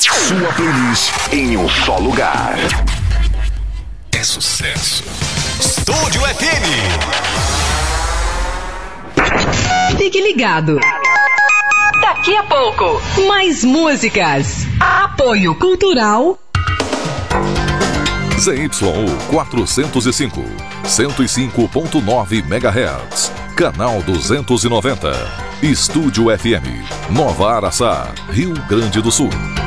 Sua playlist em um só lugar. É sucesso. Estúdio FM. Fique ligado. Daqui a pouco, mais músicas. Apoio Cultural. ZYU 405, 105.9 MHz. Canal 290. Estúdio FM, Nova Araçá, Rio Grande do Sul.